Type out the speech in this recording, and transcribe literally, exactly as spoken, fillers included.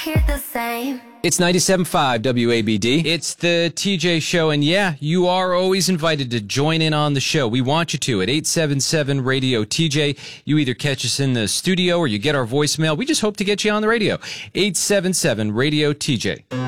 hear the same. It's ninety-seven point five W A B D. It's the T J Show, and yeah, you are always invited to join in on the show. We want you to at eight seven seven radio T J. You either catch us in the studio or you get our voicemail. We just hope to get you on the radio. eight seven seven radio T J.